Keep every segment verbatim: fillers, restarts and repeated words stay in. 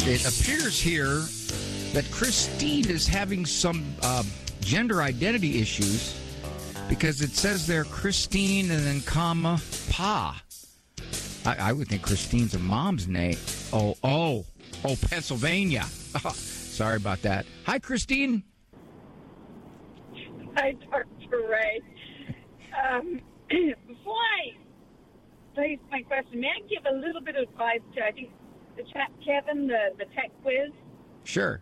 It appears here that Christine is having some uh, gender identity issues because it says there Christine and then comma Pa. I, I would think Christine's a mom's name. Oh, oh, oh, Pennsylvania. Sorry about that. Hi, Christine. Hi, Doctor Ray. Um, before I place my question, may I give a little bit of advice to, I think, the chap Kevin, the, the tech quiz? Sure.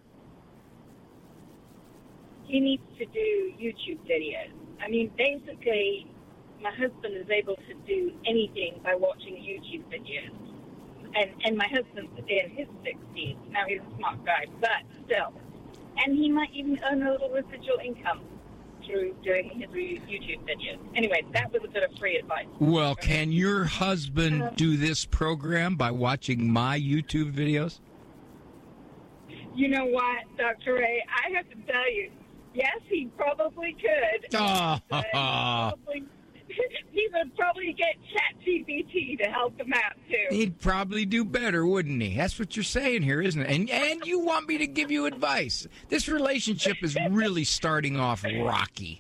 He needs to do YouTube videos. I mean, basically, my husband is able to do anything by watching YouTube videos. And and my husband's in his sixties. Now, he's a smart guy, but still. And he might even earn a little residual income through doing his YouTube videos. Anyway, that was a bit of free advice. Well, can your husband do this program by watching my YouTube videos? You know what, Doctor Ray? I have to tell you, yes, he probably could. Oh. But he, probably, he would probably get ChatGPT to help him out, too. He'd probably do better, wouldn't he? That's what you're saying here, isn't it? And and you want me to give you advice. This relationship is really starting off rocky.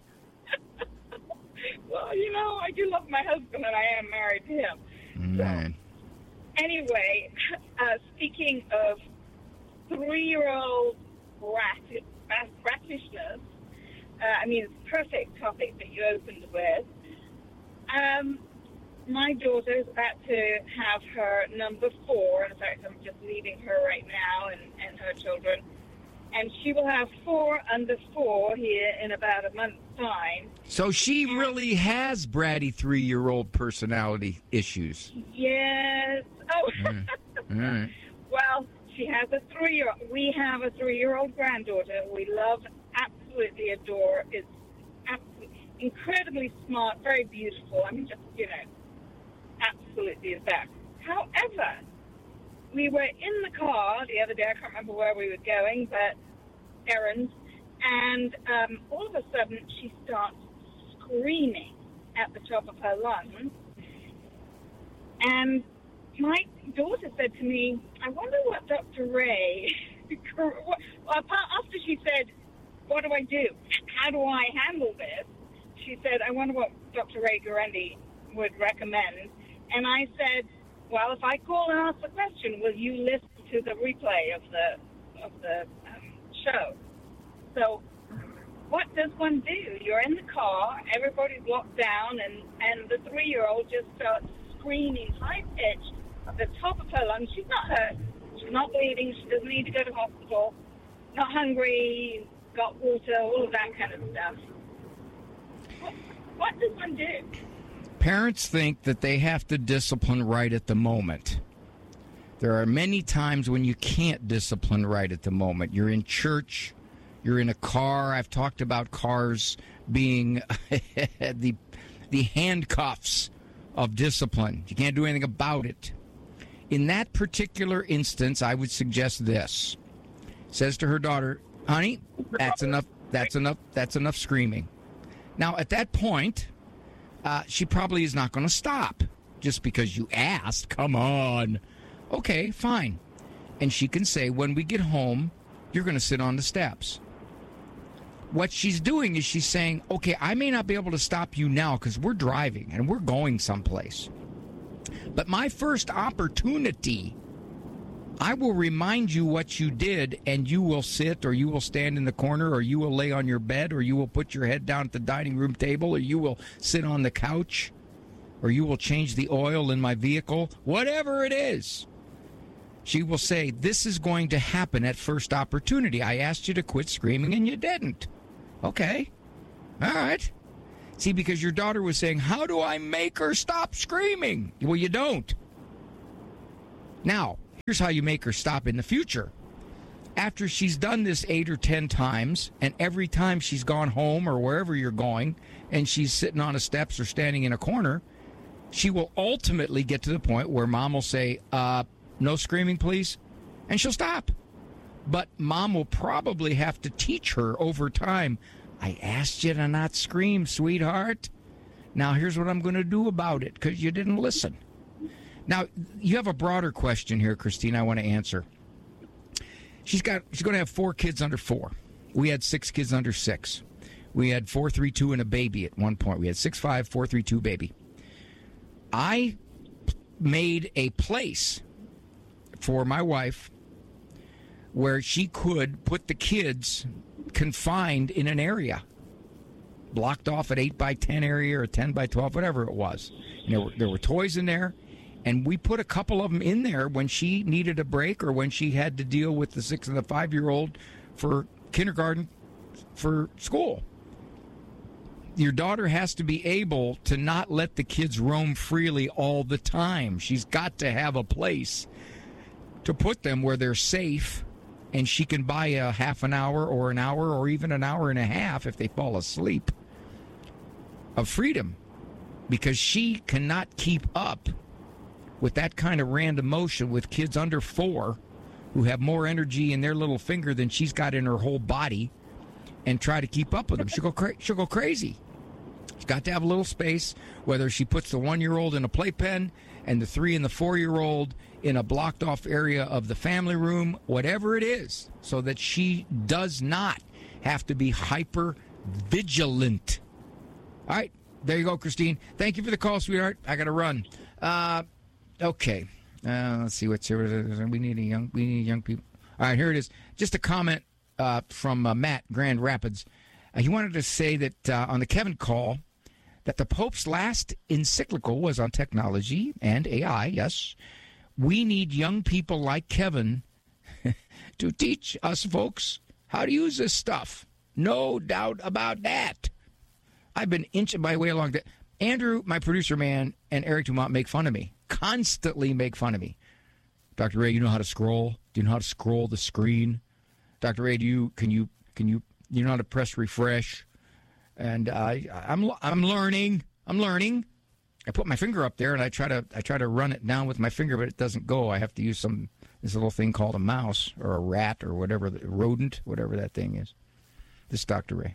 Well, you know, I do love my husband, and I am married to him. Man. So, anyway, uh, speaking of three-year-old rat, ratishness, uh, I mean, it's a perfect topic that you opened with. Um, my daughter is about to have her number four. In fact, I'm just leaving her right now and, and her children. And she will have four under four here in about a month's time. So she really has bratty three-year-old personality issues. Yes. Oh. Mm. Mm. Well, she has a three-year-old. We have a three-year-old granddaughter we love, absolutely adore. Is absolutely incredibly smart, very beautiful. I mean, just, you know, absolutely the best. However, we were in the car the other day. I can't remember where we were going, but errands. And um, all of a sudden, she starts screaming at the top of her lungs. And my daughter said to me, I wonder what Doctor Ray, after she said, what do I do? How do I handle this? She said, I wonder what Doctor Ray Guarendi would recommend. And I said, well, if I call and ask the question, will you listen to the replay of the of the um, show? So what does one do? You're in the car, everybody's locked down, and, and the three-year-old just starts screaming high-pitched at the top of her lungs. She's not hurt. She's not bleeding. She doesn't need to go to hospital. Not hungry, got water, all of that kind of stuff. What, what does one do? Parents think that they have to discipline right at the moment. There are many times when you can't discipline right at the moment. You're in church. You're in a car. I've talked about cars being the the handcuffs of discipline. You can't do anything about it. In that particular instance, I would suggest this. Says to her daughter, honey, that's enough, that's enough, that's enough screaming. Now, at that point, uh, she probably is not going to stop just because you asked. Come on. Okay, fine. And she can say, when we get home, you're going to sit on the steps. What she's doing is she's saying, okay, I may not be able to stop you now because we're driving and we're going someplace. But my first opportunity, I will remind you what you did, and you will sit or you will stand in the corner or you will lay on your bed or you will put your head down at the dining room table or you will sit on the couch or you will change the oil in my vehicle, whatever it is. She will say, this is going to happen at first opportunity. I asked you to quit screaming and you didn't. Okay. All right. See, because your daughter was saying, how do I make her stop screaming? Well, you don't. Now, here's how you make her stop in the future. After she's done this eight or ten times, and every time she's gone home or wherever you're going, and she's sitting on the steps or standing in a corner, she will ultimately get to the point where mom will say, uh, no screaming, please, and she'll stop. But mom will probably have to teach her over time, I asked you to not scream, sweetheart. Now here's what I'm going to do about it, because you didn't listen. Now, you have a broader question here, Christine, I want to answer. she's got she's going to have four kids under four. We had six kids under six. We had four, three, two, and a baby at one point. We had six, five, four, three, two, baby. I made a place for my wife where she could put the kids confined in an area, blocked off at eight by ten area or ten by twelve, whatever it was. And there were, there were toys in there, and we put a couple of them in there when she needed a break or when she had to deal with the six and the five-year-old for kindergarten for school. Your daughter has to be able to not let the kids roam freely all the time. She's got to have a place to put them where they're safe, and she can buy a half an hour or an hour or even an hour and a half if they fall asleep of freedom, because she cannot keep up with that kind of random motion with kids under four who have more energy in their little finger than she's got in her whole body and try to keep up with them. She'll go, cra- she'll go crazy. She's got to have a little space, whether she puts the one-year-old in a playpen and the three and the four-year-old in a blocked-off area of the family room, whatever it is, so that she does not have to be hyper-vigilant. All right, there you go, Christine. Thank you for the call, sweetheart. I got to run. Uh, okay, uh, let's see what's here. We need a young, we need young people. All right, here it is. Just a comment uh, from uh, Matt, Grand Rapids. Uh, he wanted to say that uh, on the Kevin call, that the Pope's last encyclical was on technology and A I, yes. We need young people like Kevin to teach us folks how to use this stuff. No doubt about that. I've been inching my way along that. Andrew, my producer man, and Eric Dumont make fun of me, constantly make fun of me. Doctor Ray, you know how to scroll? Do you know how to scroll the screen? Doctor Ray, do you, can you, can you, you know how to press refresh? And I, I'm, I'm learning. I'm learning. I put my finger up there and I try to, I try to run it down with my finger, but it doesn't go. I have to use some this little thing called a mouse or a rat or whatever, the rodent, whatever that thing is. This is Doctor Ray.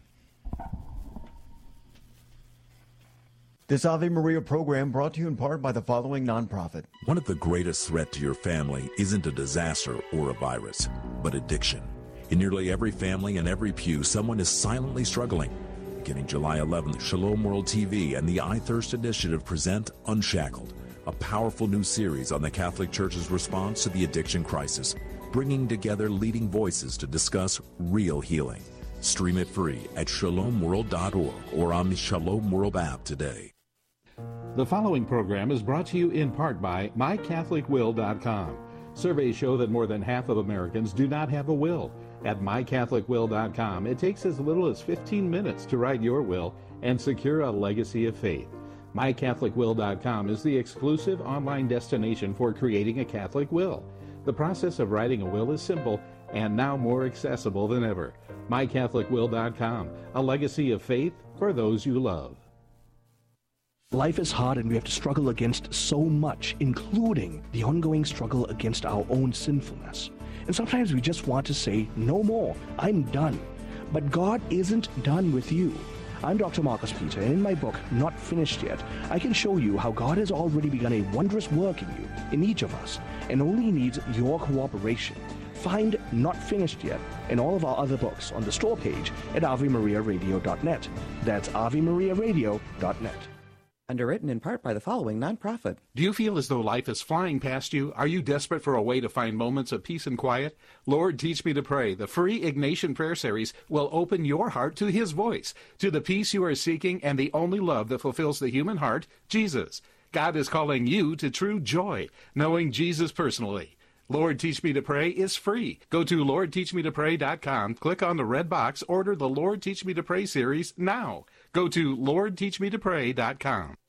This Ave Maria program brought to you in part by the following nonprofit. One of the greatest threats to your family isn't a disaster or a virus, but addiction. In nearly every family and every pew, someone is silently struggling. Beginning July eleventh, Shalom World T V and the I Thirst Initiative present Unshackled, a powerful new series on the Catholic Church's response to the addiction crisis, bringing together leading voices to discuss real healing. Stream it free at shalom world dot org or on the Shalom World app today. The following program is brought to you in part by my catholic will dot com. Surveys show that more than half of Americans do not have a will. At my catholic will dot com, it takes as little as fifteen minutes to write your will and secure a legacy of faith. my catholic will dot com is the exclusive online destination for creating a Catholic will. The process of writing a will is simple and now more accessible than ever. my catholic will dot com, a legacy of faith for those you love. Life is hard and we have to struggle against so much, including the ongoing struggle against our own sinfulness. And sometimes we just want to say, no more, I'm done. But God isn't done with you. I'm Doctor Marcus Peter, and in my book, Not Finished Yet, I can show you how God has already begun a wondrous work in you, in each of us, and only needs your cooperation. Find Not Finished Yet and all of our other books on the store page at ave maria radio dot net. That's ave maria radio dot net. Underwritten in part by the following nonprofit. Do you feel as though life is flying past you? Are you desperate for a way to find moments of peace and quiet? Lord, Teach Me to Pray, the free Ignatian Prayer Series, will open your heart to His voice, to the peace you are seeking and the only love that fulfills the human heart, Jesus. God is calling you to true joy, knowing Jesus personally. Lord, Teach Me to Pray is free. Go to lord teach me to pray dot com, click on the red box, order the Lord Teach Me to Pray series now. Go to lord teach me to pray dot com.